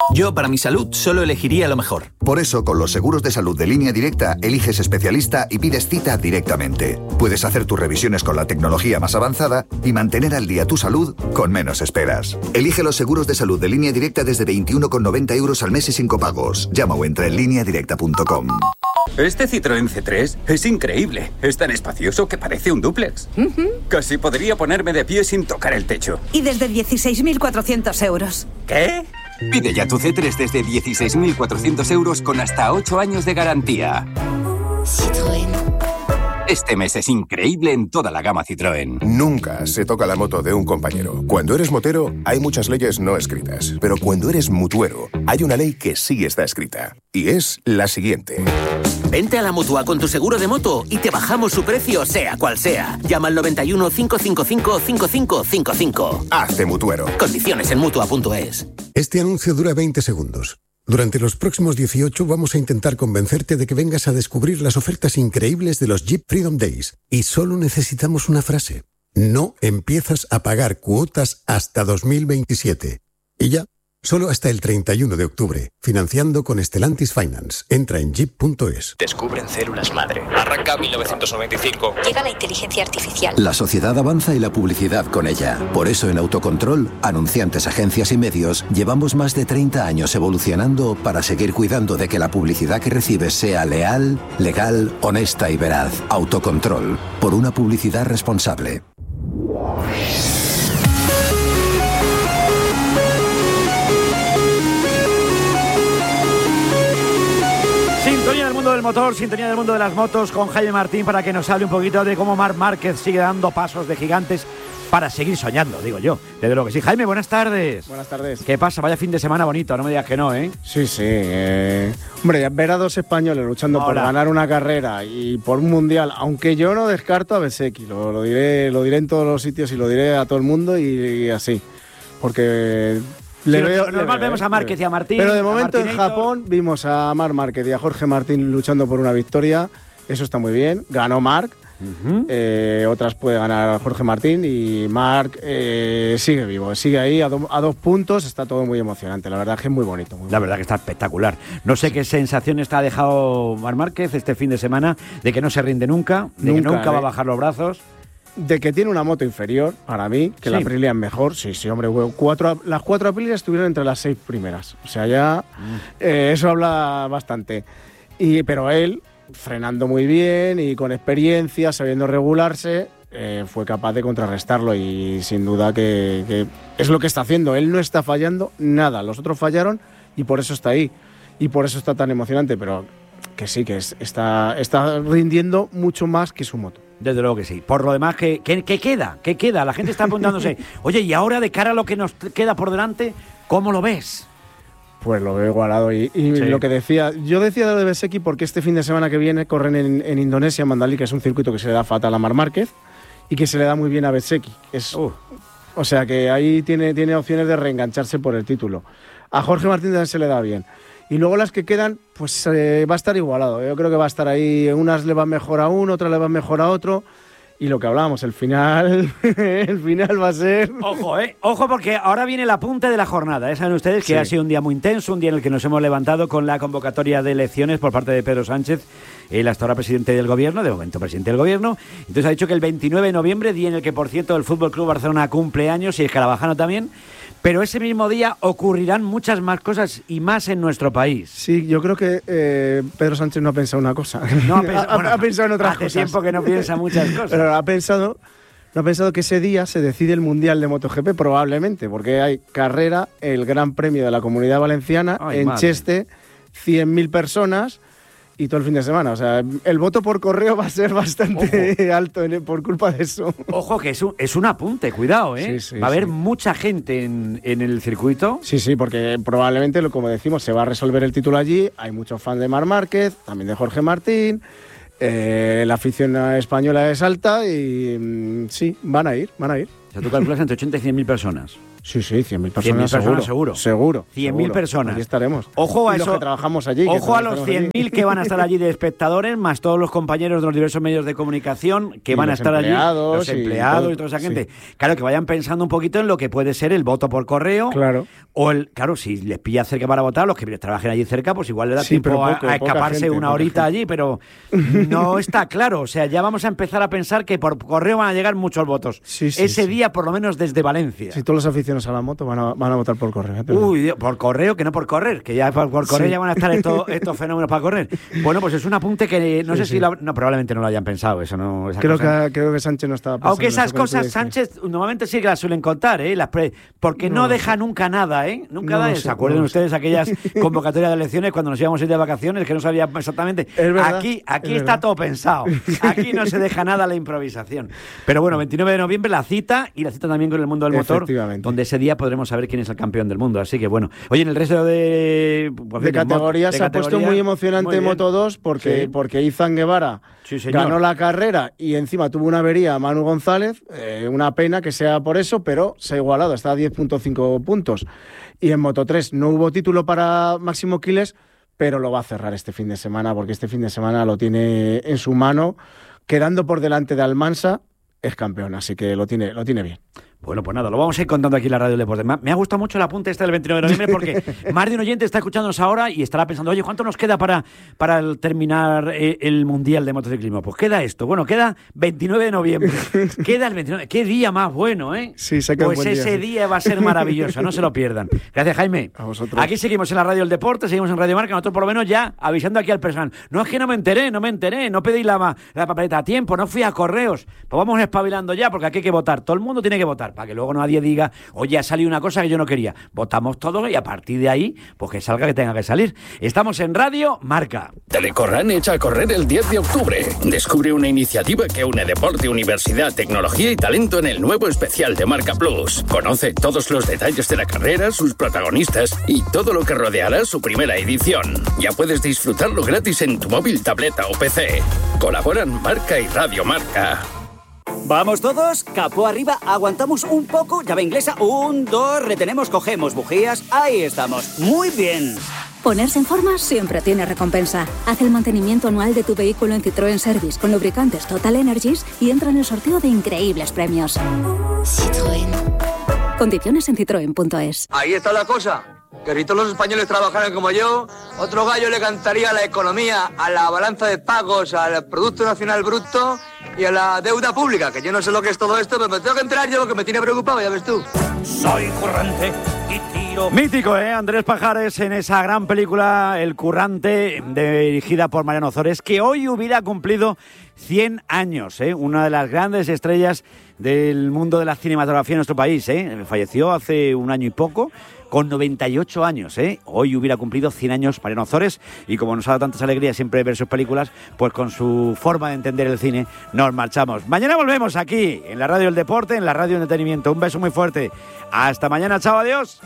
Yo, para mi salud, solo elegiría lo mejor. Por eso, con los seguros de salud de Línea Directa, eliges especialista y pides cita directamente. Puedes hacer tus revisiones con la tecnología más avanzada y mantener al día tu salud con menos esperas. Elige los seguros de salud de Línea Directa desde 21,90 € al mes y sin copagos. Llama o entra en lineadirecta.com. Este Citroën C3 es increíble. Es tan espacioso que parece un dúplex. Casi podría ponerme de pie sin tocar el techo. Y desde 16.400 €. ¿Qué? Pide ya tu C3 desde 16.400 € con hasta 8 años de garantía. Citroën. Este mes es increíble en toda la gama Citroën. Nunca se toca la moto de un compañero. Cuando eres motero, hay muchas leyes no escritas. Pero cuando eres mutuero, hay una ley que sí está escrita. Y es la siguiente. Vente a la Mutua con tu seguro de moto y te bajamos su precio, sea cual sea. Llama al 91 555 5555. Hazte mutuero. Condiciones en Mutua.es. Este anuncio dura 20 segundos. Durante los próximos 18 vamos a intentar convencerte de que vengas a descubrir las ofertas increíbles de los Jeep Freedom Days. Y solo necesitamos una frase. No empiezas a pagar cuotas hasta 2027. Y ya, solo hasta el 31 de octubre. Financiando con Stellantis Finance. Entra en jeep.es. Descubren células madre. Arranca 1995. Llega la inteligencia artificial. La sociedad avanza y la publicidad con ella. Por eso en Autocontrol, anunciantes, agencias y medios, llevamos más de 30 años evolucionando para seguir cuidando de que la publicidad que recibes sea leal, legal, honesta y veraz. Autocontrol. Por una publicidad responsable. Sintonía del mundo del motor, sintonía del mundo de las motos con Jaime Martín para que nos hable un poquito de cómo Marc Márquez sigue dando pasos de gigantes para seguir soñando, digo yo. Desde lo que sí. Jaime, buenas tardes. Buenas tardes. ¿Qué pasa? Vaya fin de semana bonito, no me digas que no, ¿eh? Sí, sí. Hombre, ver a dos españoles luchando por ganar una carrera y por un mundial, aunque yo no descarto a Bezzecchi, lo diré en todos los sitios y lo diré a todo el mundo y así. Porque... normal vemos a Márquez y a Martín. Pero de momento en Japón vimos a Marc Márquez y a Jorge Martín luchando por una victoria. Eso está muy bien. Ganó Marc. Otras puede ganar Jorge Martín y Marc sigue vivo, sigue ahí a 2 puntos. Está todo muy emocionante. La verdad que es muy bonito. La verdad que está espectacular. No sé qué sensaciones te ha dejado Marc Márquez este fin de semana de que no se rinde nunca, de que nunca va a bajar los brazos. De que tiene una moto inferior, para mí, que la Aprilia es mejor. Sí, hombre, las 4 Aprilia estuvieron entre las 6 primeras. O sea, ya eso habla bastante. Pero él, frenando muy bien y con experiencia, sabiendo regularse, fue capaz de contrarrestarlo y sin duda que es lo que está haciendo. Él no está fallando nada. Los otros fallaron y por eso está ahí. Y por eso está tan emocionante, pero que sí, que está rindiendo mucho más que su moto. Desde luego que sí. Por lo demás, ¿qué queda? ¿Qué queda? La gente está preguntándose, oye, y ahora de cara a lo que nos queda por delante, ¿cómo lo ves? Pues lo veo igualado y lo que decía, yo decía de lo de Bezzecchi porque este fin de semana que viene corren en Indonesia, en Mandalika, que es un circuito que se le da fatal a Marc Márquez y que se le da muy bien a Bezzecchi. O sea que ahí tiene opciones de reengancharse por el título. A Jorge Martín también se le da bien. Y luego las que quedan, pues va a estar igualado. Yo creo que va a estar ahí, unas le van mejor a uno, otras le van mejor a otro. Y lo que hablábamos, el final va a ser... Ojo, porque ahora viene el apunte de la jornada. Saben ustedes que ha sido un día muy intenso, un día en el que nos hemos levantado con la convocatoria de elecciones por parte de Pedro Sánchez, el hasta ahora presidente del gobierno, de momento presidente del gobierno. Entonces ha dicho que el 29 de noviembre, día en el que, por cierto, el Fútbol Club Barcelona cumple años y el Carabajano también, pero ese mismo día ocurrirán muchas más cosas y más en nuestro país. Sí, yo creo que Pedro Sánchez no ha pensado una cosa. No ha pensado en otras cosas. Hace tiempo que no piensa muchas cosas. Pero ha pensado que ese día se decide el Mundial de MotoGP, probablemente, porque hay carrera, el Gran Premio de la Comunidad Valenciana, en Cheste, 100.000 personas... y todo el fin de semana. O sea, el voto por correo va a ser bastante alto por culpa de eso. Ojo, que es un apunte, cuidado, ¿eh? Sí, va a haber mucha gente en el circuito. Sí, porque probablemente, como decimos, se va a resolver el título allí. Hay muchos fans de Marc Márquez, también de Jorge Martín. La afición española es alta y sí, van a ir. O sea, tú calculas entre 80 y 100.000 personas. Sí, 100.000 personas seguro. 100.000 personas. Allí estaremos. Ojo a y eso. Los que trabajamos allí. Ojo a los 100.000 que van a estar allí de espectadores, más todos los compañeros de los diversos medios de comunicación que van a estar allí. Los empleados y toda esa gente. Sí. Claro, que vayan pensando un poquito en lo que puede ser el voto por correo. Claro. O claro, si les pilla cerca para votar, los que trabajen allí cerca, pues igual le da tiempo a escaparse gente, una horita allí, pero no está claro. O sea, ya vamos a empezar a pensar que por correo van a llegar muchos votos. Ese día, por lo menos desde Valencia. Sí, todos los aficionados a la moto van a votar por correo. Uy, Dios, por correo, que no por correr, que ya por correr ya van a estar estos fenómenos para correr. Bueno, pues es un apunte que no sé si probablemente no lo hayan pensado. Eso no. Creo que Sánchez no estaba pensando. Aunque esas cosas Sánchez normalmente sí que las suelen contar, porque no deja nunca nada, Nunca da. ¿Se acuerdan ustedes aquellas convocatorias de elecciones cuando nos íbamos a ir de vacaciones que no sabía exactamente? Aquí está todo pensado. Aquí no se deja nada a la improvisación. Pero bueno, 29 de noviembre la cita, y la cita también con el mundo del motor, donde ese día podremos saber quién es el campeón del mundo. Así que bueno. Oye, en el resto de categorías se ha puesto muy emocionante Moto 2 porque Izan Guevara ganó la carrera y encima tuvo una avería a Manu González. Una pena que sea por eso, pero se ha igualado, está a 10.5 puntos. Y en Moto 3 no hubo título para Máximo Quiles, pero lo va a cerrar este fin de semana, porque este fin de semana lo tiene en su mano, quedando por delante de Almansa, es campeón, así que lo tiene bien. Bueno, pues nada, lo vamos a ir contando aquí en la Radio del Deporte. Me ha gustado mucho el apunte del 29 de noviembre porque más de un oyente está escuchándonos ahora y estará pensando, oye, ¿cuánto nos queda para terminar el Mundial de Motociclismo? Pues queda esto. Bueno, queda 29 de noviembre. Queda el 29. ¡Qué día más bueno, Sí, se queda pues un buen ese día va a ser maravilloso, no se lo pierdan. Gracias, Jaime. A vosotros. Aquí seguimos en la Radio del Deporte, seguimos en Radio Marca, nosotros por lo menos ya avisando aquí al personal. No, es que no me enteré, no pedí la papeleta a tiempo, no fui a correos. Pues vamos espabilando ya, porque aquí hay que votar. Todo el mundo tiene que votar, para que luego nadie diga, oye, ha salido una cosa que yo no quería. Votamos todos y a partir de ahí, pues que salga que tenga que salir. Estamos en Radio Marca. Telecorran echa a correr el 10 de octubre. Descubre una iniciativa que une deporte, universidad, tecnología y talento en el nuevo especial de Marca Plus. Conoce todos los detalles de la carrera, sus protagonistas y todo lo que rodeará su primera edición. Ya puedes disfrutarlo gratis en tu móvil, tableta o PC. Colaboran Marca y Radio Marca. ¿Vamos todos? Capó arriba, aguantamos un poco, llave inglesa, 1, 2, retenemos, cogemos bujías, ahí estamos, muy bien. Ponerse en forma siempre tiene recompensa. Haz el mantenimiento anual de tu vehículo en Citroën Service con lubricantes Total Energies y entra en el sorteo de increíbles premios. Citroën. Condiciones en citroen.es. Ahí está la cosa. Que si todos los españoles trabajaran como yo, otro gallo le cantaría a la economía, a la balanza de pagos, al Producto Nacional Bruto y a la deuda pública, que yo no sé lo que es todo esto, pero me tengo que enterar yo, que me tiene preocupado, ya ves tú. Soy currante y tiro. Mítico, Andrés Pajares en esa gran película El Currante, dirigida por Mariano Ozores, que hoy hubiera cumplido 100 años, una de las grandes estrellas del mundo de la cinematografía en nuestro país, falleció hace un año y poco, con 98 años, Hoy hubiera cumplido 100 años Mariano Ozores, y como nos ha dado tantas alegrías siempre ver sus películas, pues con su forma de entender el cine nos marchamos. Mañana volvemos aquí, en la Radio del Deporte, en la Radio del Entretenimiento. Un beso muy fuerte. Hasta mañana, chao, adiós.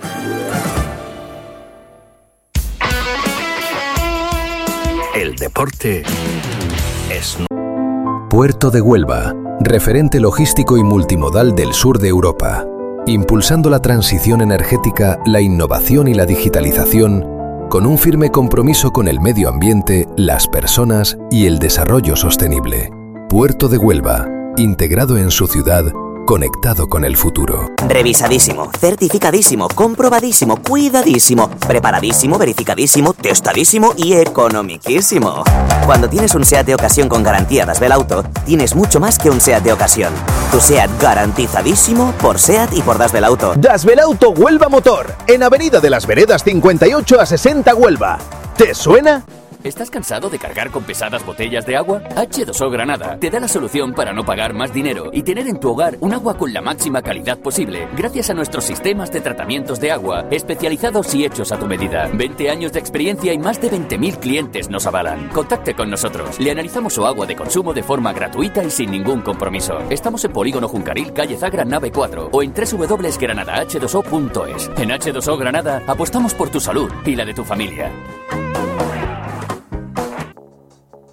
El deporte es... Puerto de Huelva, referente logístico y multimodal del sur de Europa, impulsando la transición energética, la innovación y la digitalización, con un firme compromiso con el medio ambiente, las personas y el desarrollo sostenible. Puerto de Huelva, integrado en su ciudad, conectado con el futuro. Revisadísimo, certificadísimo, comprobadísimo, cuidadísimo, preparadísimo, verificadísimo, testadísimo y economiquísimo. Cuando tienes un SEAT de ocasión con garantía Das Belauto, tienes mucho más que un SEAT de ocasión. Tu SEAT garantizadísimo por SEAT y por Das Belauto. Das Belauto Huelva Motor, en Avenida de las Veredas 58 a 60 Huelva. ¿Te suena? ¿Estás cansado de cargar con pesadas botellas de agua? H2O Granada te da la solución para no pagar más dinero y tener en tu hogar un agua con la máxima calidad posible, gracias a nuestros sistemas de tratamientos de agua especializados y hechos a tu medida. 20 años de experiencia y más de 20.000 clientes nos avalan. Contacte con nosotros. Le analizamos su agua de consumo de forma gratuita y sin ningún compromiso. Estamos en Polígono Juncaril, calle Zagra, nave 4 o en www.granadah2o.es. En H2O Granada apostamos por tu salud y la de tu familia.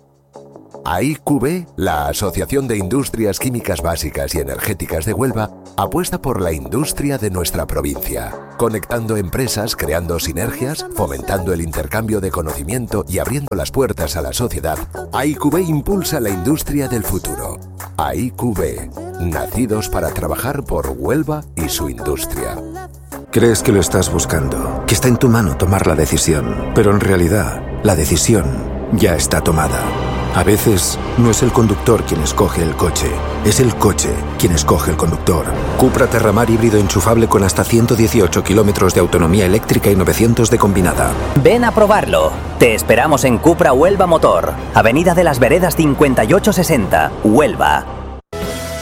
AIQB, la Asociación de Industrias Químicas Básicas y Energéticas de Huelva, Apuesta por la industria de nuestra provincia, conectando empresas, creando sinergias, fomentando el intercambio de conocimiento y abriendo las puertas a la sociedad. AIQB impulsa la industria del futuro. AIQB, nacidos para trabajar por Huelva y su industria. Crees que lo estás buscando, que está en tu mano tomar la decisión, pero en realidad la decisión ya está tomada. A veces no es el conductor quien escoge el coche, es el coche quien escoge el conductor. Cupra Terramar híbrido enchufable con hasta 118 kilómetros de autonomía eléctrica y 900 de combinada. Ven a probarlo. Te esperamos en Cupra Huelva Motor, Avenida de las Veredas 5860, Huelva.